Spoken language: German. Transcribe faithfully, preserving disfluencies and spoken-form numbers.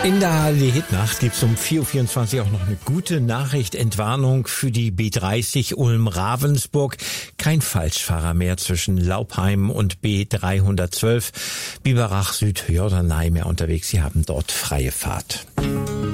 In der H D Hitnacht gibt's um vier Uhr vierundzwanzig auch noch eine gute Nachricht, Entwarnung für die B dreißig Ulm-Ravensburg. Kein Falschfahrer mehr zwischen Laupheim und B dreihundertzwölf. Biberach Süd, Jorderney mehr unterwegs. Sie haben dort freie Fahrt.